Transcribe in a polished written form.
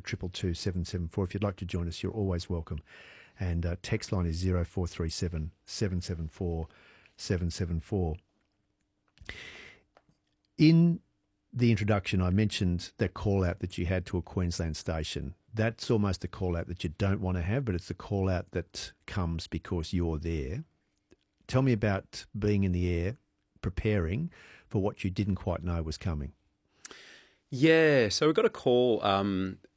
222 774. If you'd like to join us, you're always welcome. And text line is 0437 774 774. In the introduction, I mentioned that call out that you had to a Queensland station. That's almost a call out that you don't want to have, but it's the call out that comes because you're there. Tell me about being in the air, preparing for what you didn't quite know was coming. Yeah, so we got a call